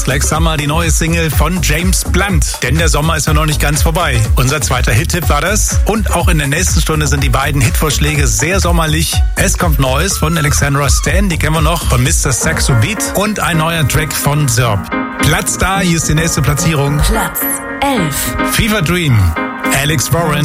Black Summer, die neue Single von James Blunt. Denn der Sommer ist ja noch nicht ganz vorbei. Unser zweiter Hit-Tipp war das. Und auch in der nächsten Stunde sind die beiden Hitvorschläge sehr sommerlich. Es kommt Neues von Alexandra Stan, die kennen wir noch, von Mr. Saxo Beat. Und ein neuer Track von Zerb. Platz da, hier ist die nächste Platzierung. Platz 11. Fever Dream, Alex Warren.